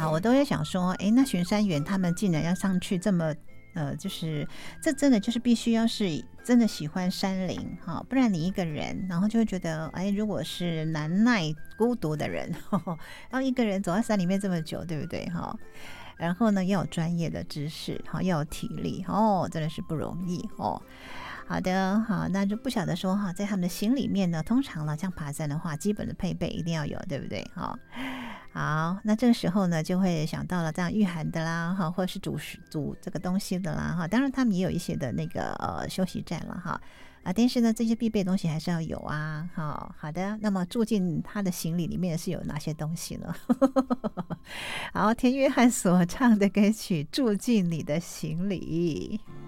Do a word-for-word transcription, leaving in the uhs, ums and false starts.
好，我都会想说，哎，那巡山员他们竟然要上去这么。呃，就是这真的就是必须要是真的喜欢山林哈，不然你一个人，然后就会觉得，哎，如果是难耐孤独的人，呵呵要一个人走在山里面这么久，对不对哈？然后呢，要有专业的知识，好，要有体力，哦，真的是不容易哦。好的，好，那就不晓得说哈，在他们的行里面呢，通常呢，像爬山的话，基本的配备一定要有，对不对？哈，好，那这个时候呢，就会想到了这样御寒的啦，哈，或者是煮煮这个东西的啦，哈，当然他们也有一些的那个呃休息站了哈。啊，但是呢，这些必备的东西还是要有啊。好，好的。那么住进他的行李里面是有哪些东西呢？好，田约翰所唱的歌曲《住进你的行李》。